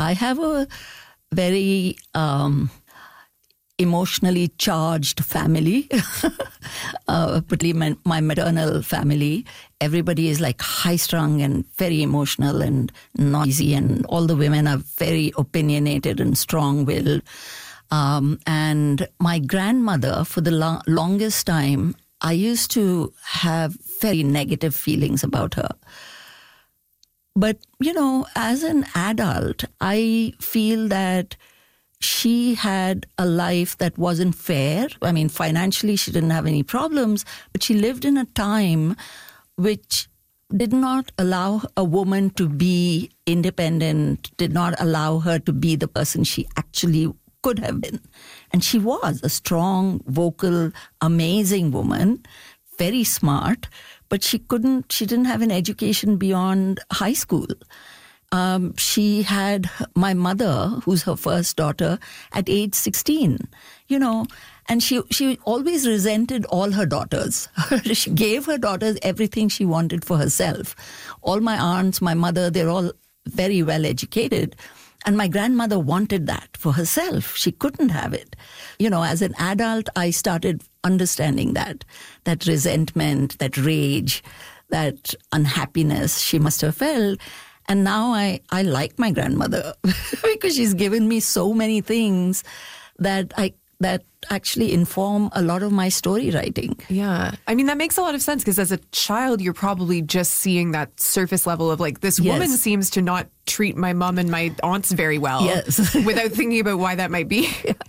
I have a very emotionally charged family, particularly my maternal family. Everybody is like high-strung and very emotional and noisy, and all the women are very opinionated and strong-willed. And my grandmother, for the longest time, I used to have very negative feelings about her. But, as an adult, I feel that she had a life that wasn't fair. I mean, financially, she didn't have any problems, but she lived in a time which did not allow a woman to be independent, did not allow her to be the person she actually could have been. And she was a strong, vocal, amazing woman, very smart, but she didn't have an education beyond high school. She had my mother, who's her first daughter, at age 16, and she always resented all her daughters. She gave her daughters everything she wanted for herself. All my aunts, my mother, they're all very well educated. And my grandmother wanted that for herself. She couldn't have it. As an adult, I started understanding that resentment, that rage, that unhappiness she must have felt. And now I like my grandmother because she's given me so many things that actually inform a lot of my story writing. Yeah. I mean, that makes a lot of sense because as a child, you're probably just seeing that surface level of like, this woman seems to not treat my mom and my aunts very well without thinking about why that might be. Yeah.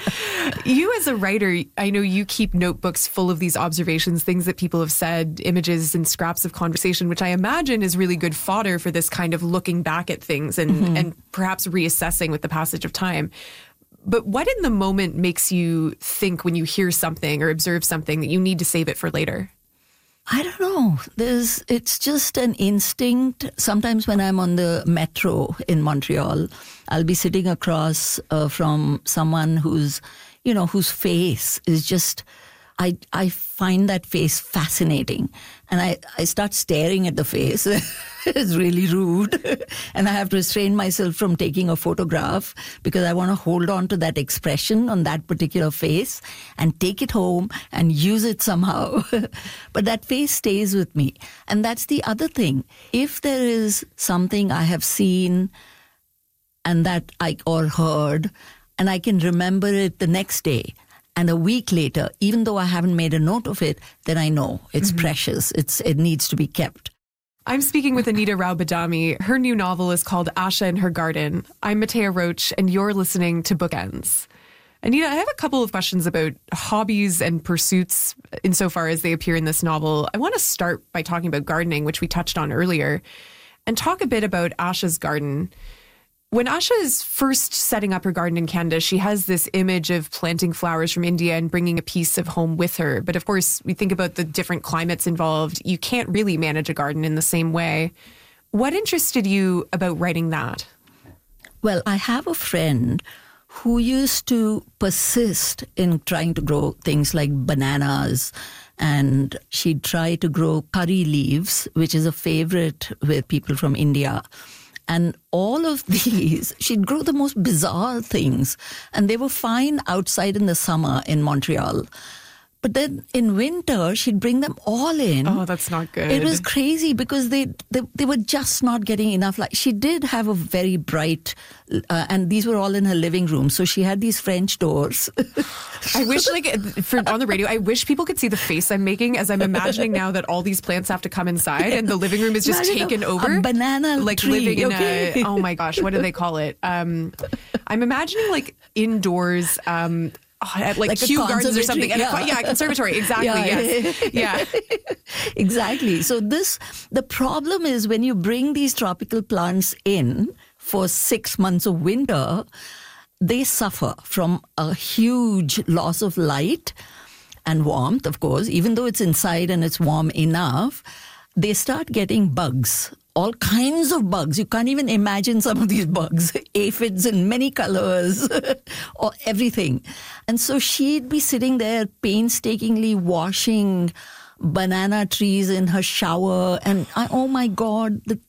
You as a writer, I know you keep notebooks full of these observations, things that people have said, images and scraps of conversation, which I imagine is really good fodder for this kind of looking back at things and perhaps reassessing with the passage of time. But what in the moment makes you think when you hear something or observe something that you need to save it for later? I don't know. It's just an instinct. Sometimes when I'm on the metro in Montreal, I'll be sitting across from someone whose face is just, I find that face fascinating. And I start staring at the face. It's really rude. And I have to restrain myself from taking a photograph because I want to hold on to that expression on that particular face and take it home and use it somehow. But that face stays with me. And that's the other thing. If there is something I have seen and that or heard, and I can remember it the next day, and a week later, even though I haven't made a note of it, then I know it's precious. It needs to be kept. I'm speaking with Anita Rao Badami. Her new novel is called Asha in Her Garden. I'm Matea Roach, and you're listening to Bookends. Anita, I have a couple of questions about hobbies and pursuits insofar as they appear in this novel. I want to start by talking about gardening, which we touched on earlier, and talk a bit about Asha's garden. When Asha is first setting up her garden in Canada, she has this image of planting flowers from India and bringing a piece of home with her. But of course, we think about the different climates involved. You can't really manage a garden in the same way. What interested you about writing that? Well, I have a friend who used to persist in trying to grow things like bananas, and she'd try to grow curry leaves, which is a favorite with people from India. And all of these, she'd grow the most bizarre things. And they were fine outside in the summer in Montreal. But then in winter, she'd bring them all in. Oh, that's not good. It was crazy because they were just not getting enough light. She did have a very bright, and these were all in her living room. So she had these French doors. I wish, on the radio, I wish people could see the face I'm making as I'm imagining now that all these plants have to come inside and the living room is just taken over. A banana tree. Living in oh my gosh, what do they call it? I'm imagining indoors, at Kew Gardens or something. A conservatory. Exactly. Yes. Yeah. Exactly. So the problem is when you bring these tropical plants in for 6 months of winter, they suffer from a huge loss of light and warmth, of course. Even though it's inside and it's warm enough, they start getting bugs. All kinds of bugs. You can't even imagine some of these bugs. Aphids in many colors, or everything. And so she'd be sitting there painstakingly washing banana trees in her shower. And oh my God,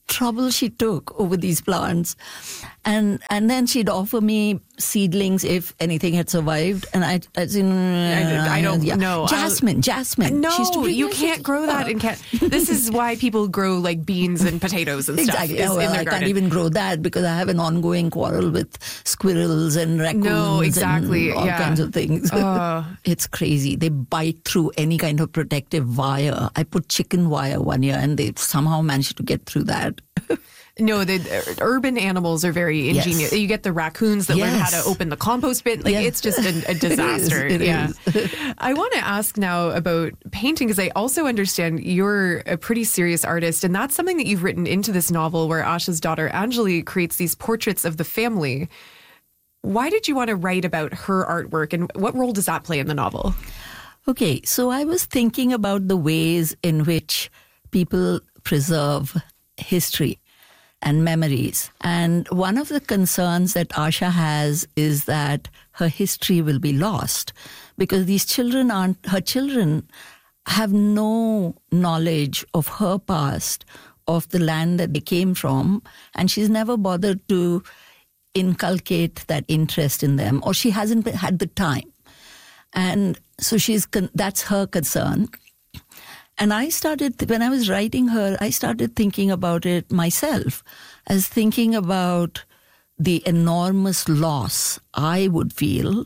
trouble she took over these plants. And then she'd offer me seedlings if anything had survived. And I don't know. Jasmine. No, you can't grow that in Canada. This is why people grow like beans and potatoes and stuff exactly. in their I garden. can't even grow that because I have an ongoing quarrel with squirrels and raccoons and all kinds of things. It's crazy. They bite through any kind of protective wire. I put chicken wire one year and they somehow managed to get through that. No, the urban animals are very ingenious. Yes. You get the raccoons that learn how to open the compost bin. Like it's just a disaster. It is. I want to ask now about painting because I also understand you're a pretty serious artist, and that's something that you've written into this novel where Asha's daughter Anjali creates these portraits of the family. Why did you want to write about her artwork, and what role does that play in the novel? Okay, so I was thinking about the ways in which people preserve history and memories. And one of the concerns that Asha has is that her history will be lost because her children have no knowledge of her past, of the land that they came from, and she's never bothered to inculcate that interest in them, or she hasn't had the time. And so that's her concern. And when I was writing her, I started thinking about it myself. I was thinking about the enormous loss I would feel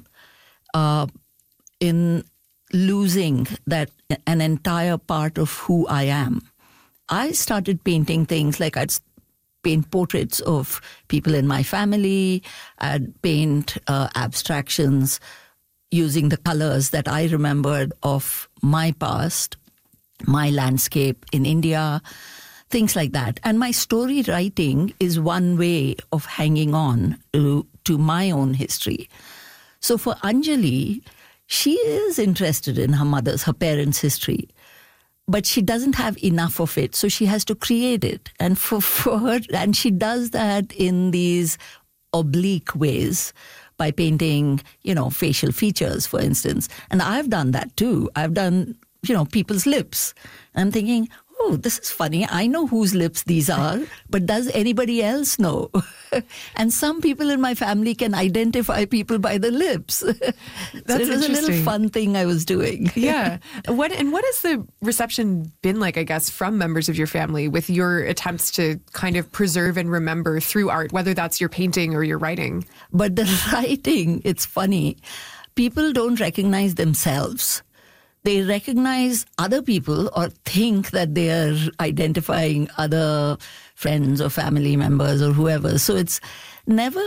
in losing an entire part of who I am. I started painting things like I'd paint portraits of people in my family. I'd paint abstractions using the colors that I remembered of my past, my landscape in India, things like that. And my story writing is one way of hanging on to my own history. So for Anjali, she is interested in her parents' history, but she doesn't have enough of it, so she has to create it. And for her, and she does that in these oblique ways by painting, facial features, for instance. And I've done that too. I've done people's lips. I'm thinking, oh, this is funny. I know whose lips these are, but does anybody else know? And some people in my family can identify people by the lips. So it was a little fun thing I was doing. Yeah. What has the reception been like, I guess, from members of your family with your attempts to kind of preserve and remember through art, whether that's your painting or your writing? But the writing, it's funny. People don't recognize themselves. They recognize other people or think that they are identifying other friends or family members or whoever. So it's never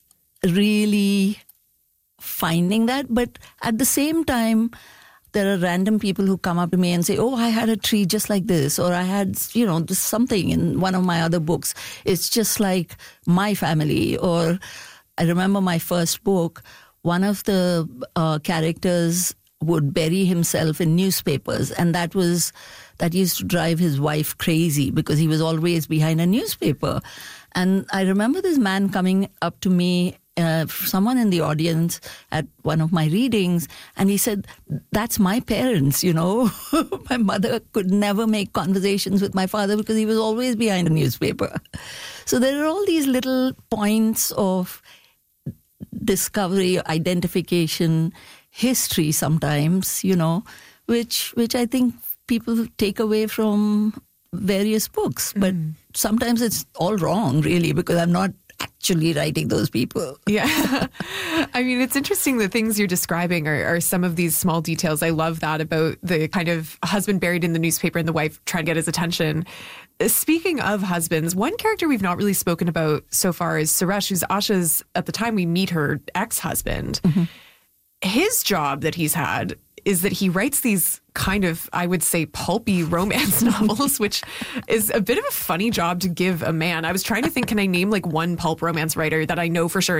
really finding that. But at the same time, there are random people who come up to me and say, oh, I had a tree just like this, or I had, this something in one of my other books. It's just like my family. Or I remember my first book, one of the characters would bury himself in newspapers, and that used to drive his wife crazy because he was always behind a newspaper. And I remember this man coming up to me, someone in the audience at one of my readings, and he said, that's my parents, My mother could never make conversations with my father because he was always behind a newspaper. So there are all these little points of discovery, identification, history sometimes, which I think people take away from various books. But sometimes it's all wrong, really, because I'm not actually writing those people. Yeah. I mean, it's interesting the things you're describing are some of these small details. I love that about the kind of husband buried in the newspaper and the wife trying to get his attention. Speaking of husbands, one character we've not really spoken about so far is Suresh, who's Asha's, at the time we meet her, ex-husband. Mm-hmm. His job that he's had is that he writes these kind of, I would say, pulpy romance novels, which is a bit of a funny job to give a man. I was trying to think, can I name like one pulp romance writer that I know for sure